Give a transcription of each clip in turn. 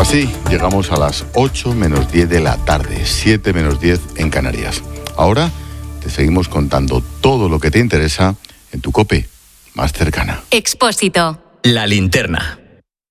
Así llegamos a las 8 menos 10 de la tarde, 7 menos 10 en Canarias. Ahora te seguimos contando todo lo que te interesa en tu COPE más cercana. Expósito. La linterna.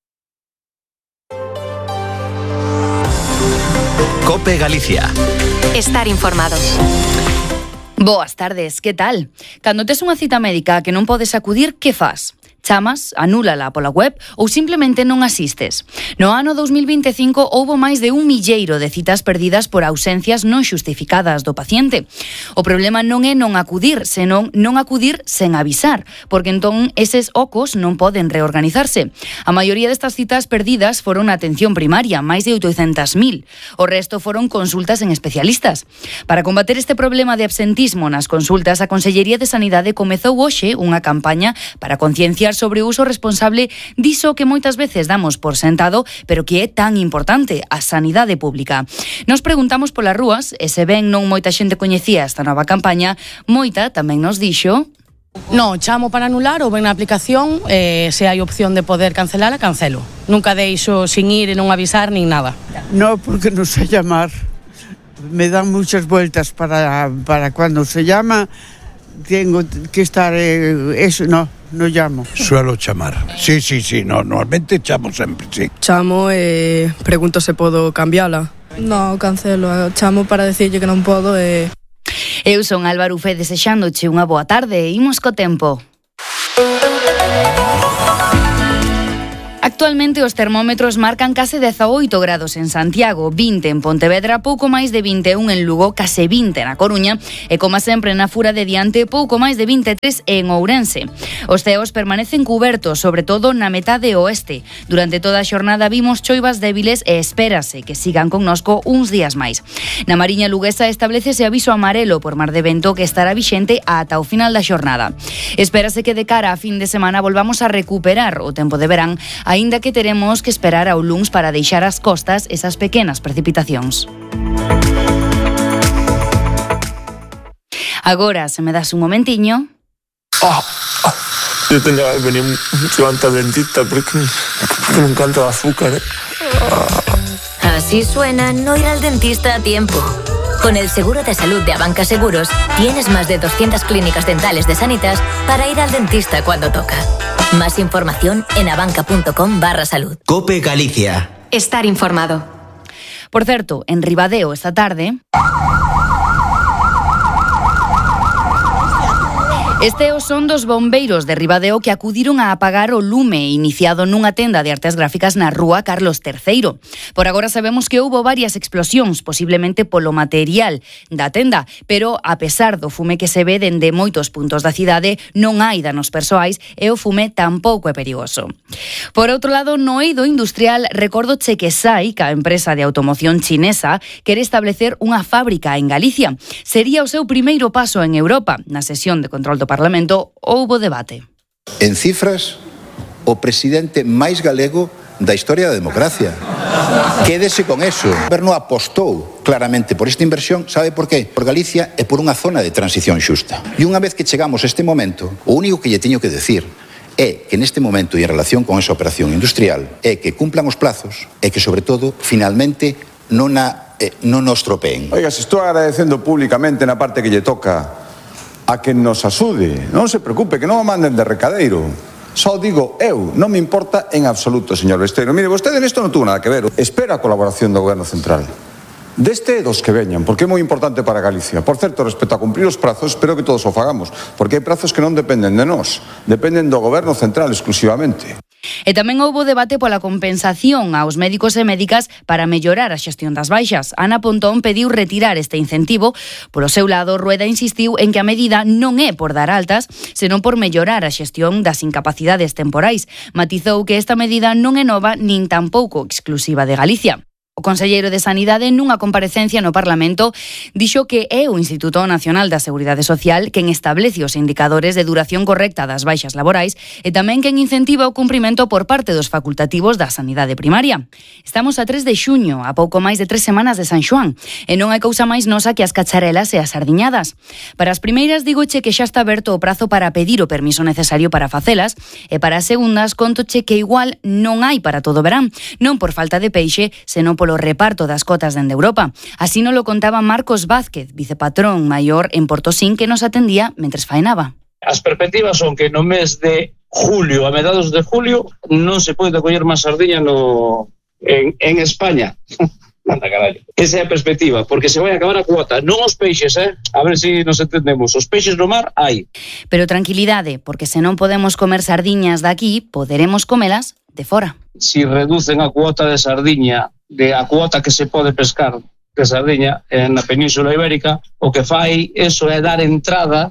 COPE Galicia. Estar informado. Boas tardes, que tal? Cando tes unha cita médica que non podes acudir, que fas? Chamas, anúlala pola web ou simplemente non asistes. No ano 2025 houbo máis de 1 milleiro de citas perdidas por ausencias non xustificadas do paciente. O problema non é non acudir, senón non acudir sen avisar, porque entón eses ocos non poden reorganizarse. A maioría destas citas perdidas foron na atención primaria, máis de 800.000. O resto foron consultas en especialistas. Para combater este problema de absentismo nas consultas, a Consellería de Sanidade comezou hoxe unha campaña para concienciar sobre o uso responsable diso que moitas veces damos por sentado, pero que é tan importante, a sanidade pública. Nos preguntamos polas rúas, e se ben non moita xente coñecía esta nova campaña, moita tamén nos dixo... No, chamo para anular ou ben na aplicación, se hai opción de poder cancelala, cancelo. Nunca deixo sin ir e non avisar nin nada. No, porque non sé llamar. Me dan muchas vueltas para cuando se llama, tengo que estar, eso no llamo. Suelo chamar. Sí, normalmente chamo sempre, sí. Chamo e pregunto se podo cambiala. No, cancelo, chamo para decirlle que non podo e... Eu son Álvaro Ufé desexándoche unha boa tarde, imos co tempo. Actualmente os termómetros marcan case 18 grados en Santiago, 20 en Pontevedra, pouco máis de 21 en Lugo, case 20 na Coruña e, como sempre, na Fura de Diante, pouco máis de 23 en Ourense. Os ceos permanecen cubertos, sobre todo na metade oeste. Durante toda a xornada vimos choivas débiles e espérase que sigan connosco uns días máis. Na Mariña Luguesa establecese aviso amarelo por mar de vento que estará vixente ata o final da xornada. Espérase que de cara a fin de semana volvamos a recuperar o tempo de verán, aínda que teremos que esperar ao luns para deixar as costas esas pequenas precipitacións. Agora, se me das un momentiño... Yo tenía que venir antes al dentista porque me encanta el azúcar. Así suena no ir al dentista a tiempo. Con el seguro de salud de Abanca Seguros, tienes más de 200 clínicas dentales de Sanitas para ir al dentista cuando toca. Más información en abanca.com/salud. COPE Galicia. Estar informado. Por certo, en Ribadeo esta tarde... Esteos son dos bombeiros de Ribadeo que acudiron a apagar o lume iniciado nunha tenda de artes gráficas na rúa Carlos III. Por agora sabemos que houbo varias explosións, posiblemente polo material da tenda, pero a pesar do fume que se ve dende moitos puntos da cidade, non hai danos persoais e o fume tampouco é perigoso. Por outro lado, no eido industrial, recordoche que SAIC, a empresa de automoción chinesa, quere establecer unha fábrica en Galicia. Sería o seu primeiro paso en Europa. Na sesión de control do Parlamento houbo debate. En cifras, o presidente máis galego da historia da democracia. Quédese con eso. O goberno apostou claramente por esta inversión, sabe por qué? Por Galicia e por unha zona de transición xusta. E unha vez que chegamos a este momento, o único que lle teño que decir é que neste momento e en relación con esa operación industrial é que cumplan os plazos e que, sobre todo, finalmente non nos tropeen. Oiga, se estou agradecendo públicamente na parte que lle toca a que nos asude. Non se preocupe, que non o manden de recadeiro. Só digo eu, non me importa en absoluto, señor Besteiro. Mire, vostede nesto non tuvo nada que ver. Espera a colaboración do Goberno Central. Deste e dos que veñan, porque é moi importante para Galicia. Por certo, respecto a cumprir os prazos, espero que todos o fagamos, porque hai prazos que non dependen de nós, dependen do Goberno Central exclusivamente. E tamén houbo debate pola compensación aos médicos e médicas para mellorar a xestión das baixas. Ana Pontón pediu retirar este incentivo. Por o seu lado, Rueda insistiu en que a medida non é por dar altas, senón por mellorar a xestión das incapacidades temporais. Matizou que esta medida non é nova nin tampouco exclusiva de Galicia. O conselleiro de Sanidade, nunha comparecencia no Parlamento, dixo que é o Instituto Nacional da Seguridade Social quen establece os indicadores de duración correcta das baixas laborais e tamén quen incentiva o cumprimento por parte dos facultativos da sanidade primaria. Estamos a 3 de xuño, a pouco máis de 3 semanas de San Xoán, e non hai cousa máis nosa que as cacharelas e as sardiñadas. Para as primeiras, dígoche que xa está aberto o prazo para pedir o permiso necesario para facelas, e para as segundas, contoche que igual non hai para todo o verán, non por falta de peixe, senón polo reparto das cotas dende Europa. Así nos lo contaba Marcos Vázquez, vicepatrón maior en Portosín, que nos atendía mentres faenaba. As perspectivas son que no mes de julio, a mediados de julio, non se pode coller máis sardiña en España. Manda carallo. Esa é a perspectiva, porque se vai acabar a cuota, non os peixes, a ver se nos entendemos. Os peixes no mar hai. Pero tranquilidade, porque se non podemos comer sardiñas daqui, poderemos comelas de fora. Si reducen a cuota de sardiña, a cuota que se pode pescar de sardiña na Península Ibérica, o que fai eso é dar entrada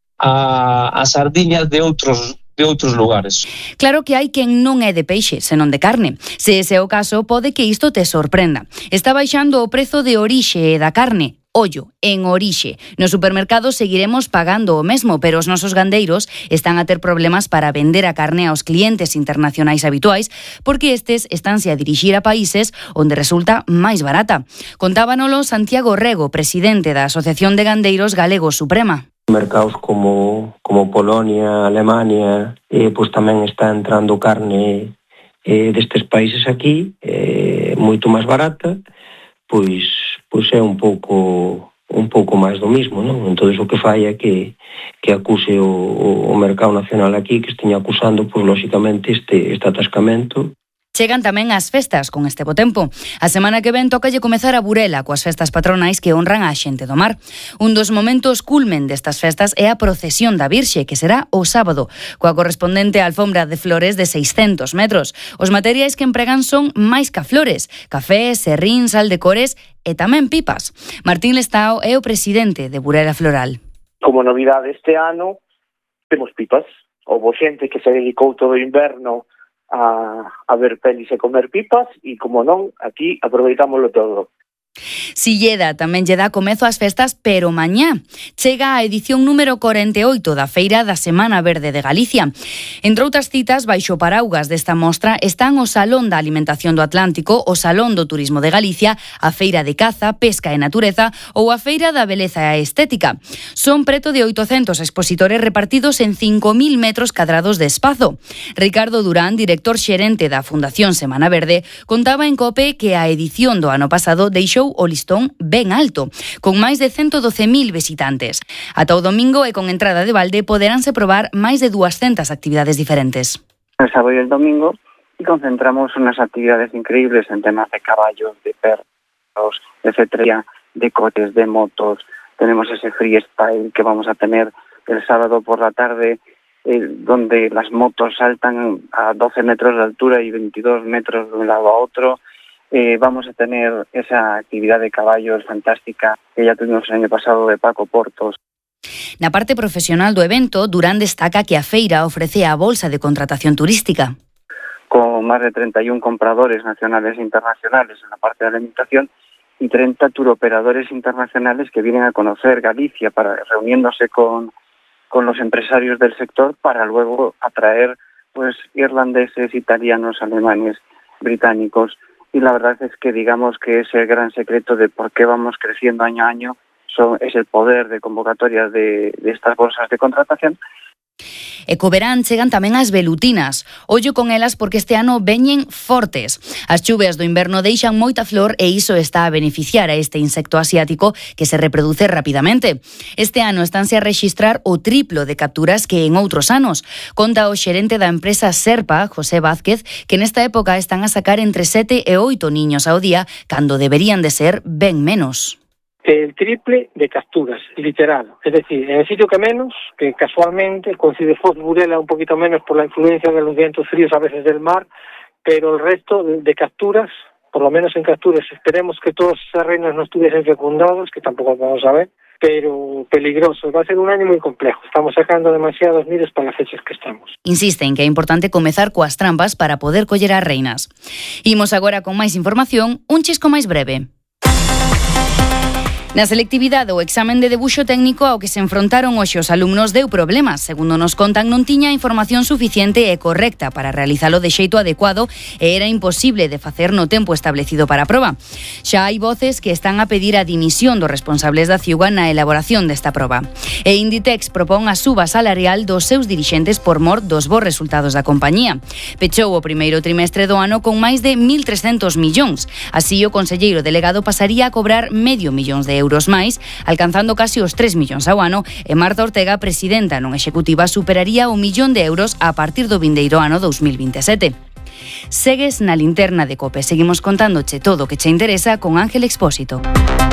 a sardiñas de outros lugares. Claro que hai quen non é de peixe, senón de carne. Se ese é o caso, pode que isto te sorprenda. Está baixando o prezo de orixe da carne. Ollo, en orixe. Nos supermercados seguiremos pagando o mesmo, pero os nosos gandeiros están a ter problemas para vender a carne aos clientes internacionais habituais, porque estes estánse a dirixir a países onde resulta máis barata. Contábanolo Santiago Rego, presidente da Asociación de Gandeiros Galegos Suprema. Mercados como Polonia, Alemania, pois tamén está entrando carne destes países aquí, moito máis barata, pois é un pouco máis do mismo, non? Entón, o que fai é que acuse o mercado nacional aquí, que esteña acusando, pois, lóxicamente, este atascamento. Chegan tamén as festas con este bo tempo. A semana que ven tócalle comezar a Burela coas festas patronais que honran a xente do mar. Un dos momentos culmen destas festas é a procesión da Virxe, que será o sábado, coa correspondente alfombra de flores de 600 metros. Os materiais que empregan son máis ca flores, café, serrín, sal de cores e tamén pipas. Martín Lestao é o presidente de Burela Floral. Como novidade este ano, temos pipas. Houbo xente que se dedicou todo o inverno a ver pelis e comer pipas e, como non, aquí aproveitámoslo todo. Silleda tamén lle dá comezo ás festas, pero mañá chega a edición número 48 da Feira da Semana Verde de Galicia. Entre outras citas, baixo paraugas desta mostra están o Salón da Alimentación do Atlántico, o Salón do Turismo de Galicia, a Feira de Caza, Pesca e Natureza ou a Feira da Beleza e Estética. Son preto de 800 expositores repartidos en 5.000 metros cadrados de espazo. Ricardo Durán, director xerente da Fundación Semana Verde, contaba en COPE que a edición do ano pasado deixou o listón ben alto, con máis de 112.000 visitantes. Ata o domingo e con entrada de balde poderánse probar máis de 200 actividades diferentes. El sábado y el domingo y concentramos unas actividades increíbles en temas de caballos, de perros, de cetrería, de coches, de motos. Tenemos ese freestyle que vamos a tener el sábado por la tarde, donde las motos saltan a 12 metros de altura y 22 metros de un lado a otro. Vamos a tener esa actividad de caballos fantástica que ya tuvimos el año pasado de Paco Portos. Na parte profesional do evento, Durán destaca que a feira ofrece a bolsa de contratación turística. Con más de 31 compradores nacionales e internacionales en la parte de alimentación y 30 turoperadores internacionales que vienen a conocer Galicia reuniéndose con los empresarios del sector para luego atraer pues irlandeses, italianos, alemanes, británicos. Y la verdad es que digamos que es el gran secreto de por qué vamos creciendo año a año, es el poder de convocatorias de estas bolsas de contratación. E co verán chegan tamén as velutinas. Ollo con elas porque este ano veñen fortes. As chuvias do inverno deixan moita flor e iso está a beneficiar a este insecto asiático que se reproduce rapidamente. Este ano estánse a rexistrar o triplo de capturas que en outros anos. Conta o xerente da empresa Serpa, José Vázquez, que nesta época están a sacar entre 7 e 8 niños ao día, cando deberían de ser ben menos. El triple de capturas, literal. Es decir, en el sitio que menos, que casualmente coincide Burela un poquito menos por la influencia de los vientos fríos a veces del mar, pero el resto de capturas, por lo menos en capturas, esperemos que todos esos reinos no estuviesen fecundados, que tampoco vamos a ver, pero peligroso. Va a ser un año moi complejo. Estamos sacando demasiados miles para as fechas que estamos. Insiste en que é importante comezar coas trampas para poder coller as reinas. Imos agora con máis información, un chisco máis breve. Na selectividade, o examen de debuxo técnico ao que se enfrontaron hoxe os alumnos deu problemas. Segundo nos contan, non tiña información suficiente e correcta para realizalo de xeito adecuado e era imposible de facer no tempo establecido para a proba. Xa hai voces que están a pedir a dimisión dos responsables da CIUGA na elaboración desta proba. E Inditex propón a suba salarial dos seus dirixentes por mor dos bons resultados da compañía. Pechou o primeiro trimestre do ano con máis de 1.300 millóns. Así, o conselleiro delegado pasaría a cobrar medio millóns de euros máis, alcanzando casi os 3 millóns ao ano, e Marta Ortega, presidenta non executiva, superaría o 1 millón de euros a partir do vindeiro ano 2027. Segues na linterna de COPE. Seguimos contándoche todo o que che interesa con Ángel Expósito.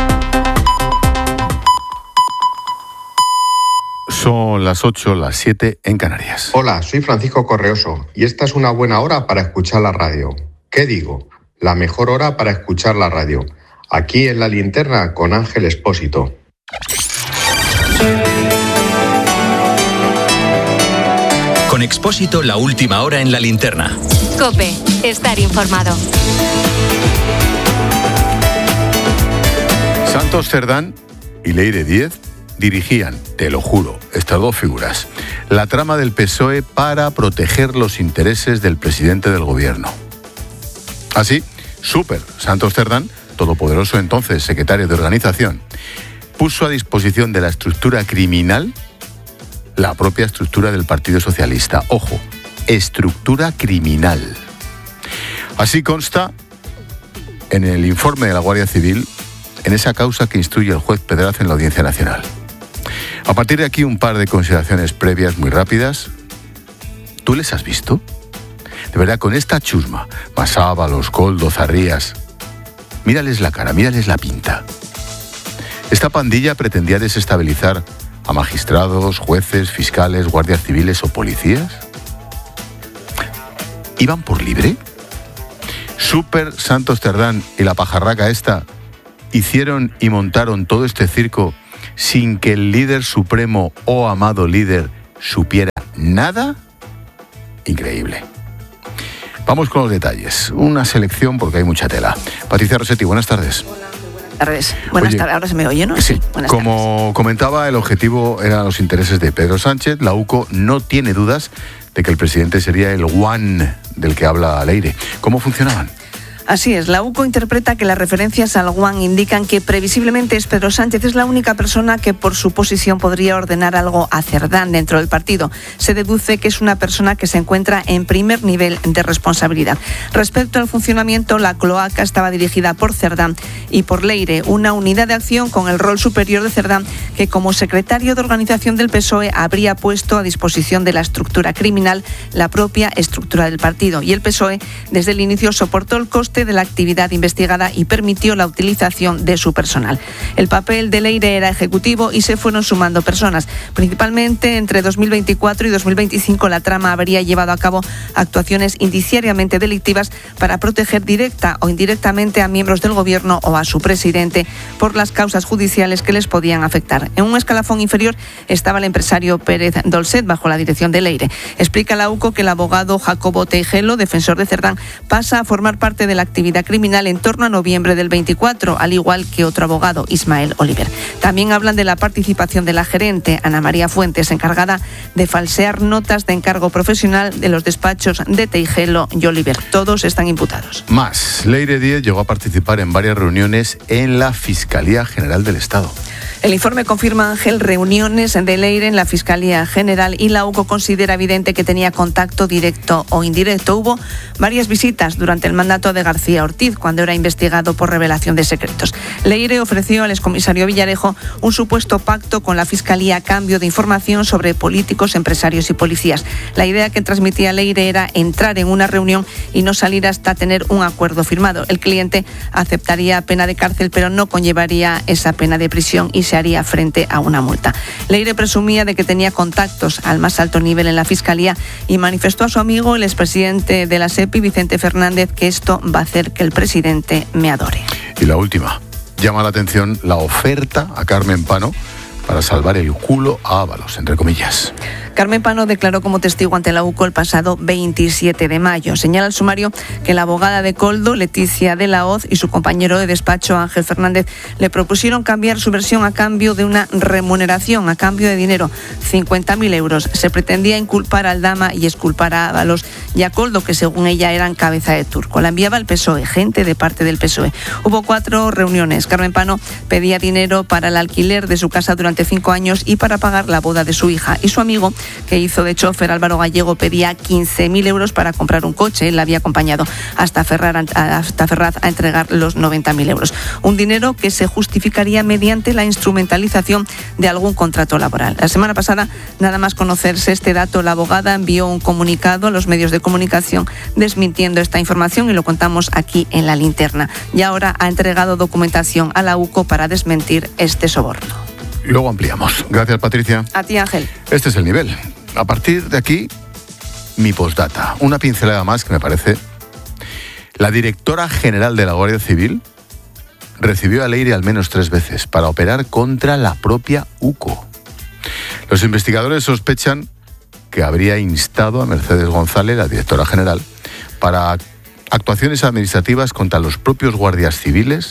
Son las 8, las 7 en Canarias. Hola, soy Francisco Correoso y esta es una buena hora para escuchar la radio. ¿Qué digo? La mejor hora para escuchar la radio. Aquí en La Linterna con Ángel Expósito. Con Expósito, la última hora en La Linterna. COPE, estar informado. Santos Cerdán y Leire Díez dirigían, te lo juro, estas dos figuras, la trama del PSOE para proteger los intereses del presidente del gobierno. Así, Santos Cerdán, todopoderoso entonces secretario de organización, puso a disposición de la estructura criminal la propia estructura del Partido Socialista. Ojo, estructura criminal. Así consta en el informe de la Guardia Civil, en esa causa que instruye el juez Pedraza en la Audiencia Nacional. A partir de aquí, un par de consideraciones previas muy rápidas. ¿Tú les has visto? De verdad, con esta chusma, Masábalos, Koldo, Zarrías, mírales la cara, mírales la pinta. Esta pandilla pretendía desestabilizar a magistrados, jueces, fiscales, guardias civiles o policías. ¿Iban por libre? Santos Cerdán y la pajarraca esta hicieron y montaron todo este circo sin que el líder supremo o amado líder supiera nada. Increíble. Vamos con los detalles. Una selección porque hay mucha tela. Patricia Rossetti, buenas tardes. Buenas tardes. Ahora se me oye, ¿no? Sí. Como comentaba, el objetivo eran los intereses de Pedro Sánchez. La UCO no tiene dudas de que el presidente sería el one del que habla Leire. ¿Cómo funcionaban? Así es, la UCO interpreta que las referencias al One indican que previsiblemente Pedro Sánchez es la única persona que por su posición podría ordenar algo a Cerdán dentro del partido. Se deduce que es una persona que se encuentra en primer nivel de responsabilidad. Respecto al funcionamiento, la cloaca estaba dirigida por Cerdán y por Leire, una unidad de acción con el rol superior de Cerdán, que como secretario de organización del PSOE habría puesto a disposición de la estructura criminal la propia estructura del partido. Y el PSOE desde el inicio soportó el coste de la actividad investigada y permitió la utilización de su personal. El papel de Leire era ejecutivo y se fueron sumando personas. Principalmente entre 2024 y 2025 la trama habría llevado a cabo actuaciones indiciariamente delictivas para proteger directa o indirectamente a miembros del gobierno o a su presidente por las causas judiciales que les podían afectar. En un escalafón inferior estaba el empresario Pérez Dolcet bajo la dirección de Leire. Explica la UCO que el abogado Jacobo Teijelo, defensor de Cerdán, pasa a formar parte de la actividad criminal en torno a noviembre del 24, al igual que otro abogado, Ismael Oliver. También hablan de la participación de la gerente, Ana María Fuentes, encargada de falsear notas de encargo profesional de los despachos de Teijelo y Oliver. Todos están imputados. Más, Leire Díez llegó a participar en varias reuniones en la Fiscalía General del Estado. El informe confirma, Ángel, reuniones de Leire en la Fiscalía General y la UCO considera evidente que tenía contacto directo o indirecto. Hubo varias visitas durante el mandato de García Ortiz, cuando era investigado por revelación de secretos. Leire ofreció al excomisario Villarejo un supuesto pacto con la Fiscalía a cambio de información sobre políticos, empresarios y policías. La idea que transmitía Leire era entrar en una reunión y no salir hasta tener un acuerdo firmado. El cliente aceptaría pena de cárcel, pero no conllevaría esa pena de prisión y se haría frente a una multa. Leire presumía de que tenía contactos al más alto nivel en la Fiscalía y manifestó a su amigo, el expresidente de la SEPI, Vicente Fernández, que esto va a hacer que el presidente me adore. Y la última. llama la atención la oferta a Carmen Pano para salvar el culo a Ábalos, entre comillas. Carmen Pano declaró como testigo ante la UCO el pasado 27 de mayo. Señala el sumario que la abogada de Koldo, Leticia de la Hoz, y su compañero de despacho, Ángel Fernández, le propusieron cambiar su versión a cambio de una remuneración, a cambio de dinero, 50.000 euros. Se pretendía inculpar a Aldama y exculpar a Ábalos y a Koldo, que según ella eran cabeza de turco. La enviaba el PSOE, gente de parte del PSOE. Hubo 4 reuniones. Carmen Pano pedía dinero para el alquiler de su casa durante 5 años y para pagar la boda de su hija. Y su amigo, que hizo de chofer, Álvaro Gallego, pedía 15.000 euros para comprar un coche. Él la había acompañado hasta Ferraz a entregar los 90.000 euros. Un dinero que se justificaría mediante la instrumentalización de algún contrato laboral. La semana pasada, nada más conocerse este dato, la abogada envió un comunicado a los medios de comunicación desmintiendo esta información y lo contamos aquí en La Linterna. Y ahora ha entregado documentación a la UCO para desmentir este soborno. Luego ampliamos. Gracias, Patricia. A ti, Ángel. Este es el nivel. A partir de aquí, mi postdata. Una pincelada más que me parece. La directora general de la Guardia Civil recibió a Leire al menos 3 veces para operar contra la propia UCO. Los investigadores sospechan que habría instado a Mercedes González, la directora general, para actuaciones administrativas contra los propios guardias civiles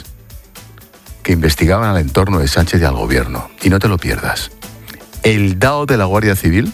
que investigaban al entorno de Sánchez y al gobierno. Y no te lo pierdas. El DAO de la Guardia Civil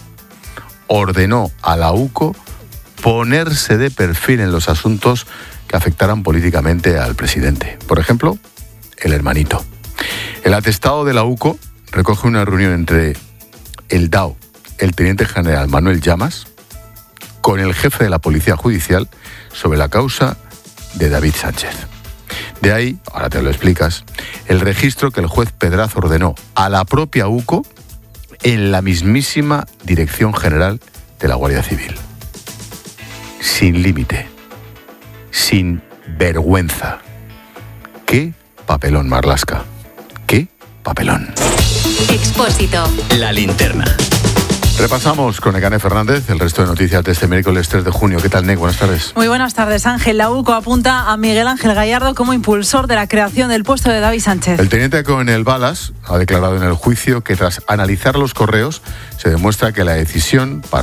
ordenó a la UCO ponerse de perfil en los asuntos que afectaran políticamente al presidente. Por ejemplo, el hermanito. El atestado de la UCO recoge una reunión entre el DAO, el teniente general Manuel Llamas, con el jefe de la Policía Judicial sobre la causa de David Sánchez. De ahí, ahora te lo explicas, el registro que el juez Pedraz ordenó a la propia UCO en la mismísima Dirección General de la Guardia Civil. Sin límite, sin vergüenza. ¡Qué papelón, Marlaska! ¡Qué papelón! Expósito. La Linterna. Repasamos con Nekane Fernández el resto de noticias de este miércoles 3 de junio. ¿Qué tal, Nek? Buenas tardes. Muy buenas tardes, Ángel. La UCO apunta a Miguel Ángel Gallardo como impulsor de la creación del puesto de David Sánchez. El teniente coronel Balas ha declarado en el juicio que tras analizar los correos se demuestra que la decisión para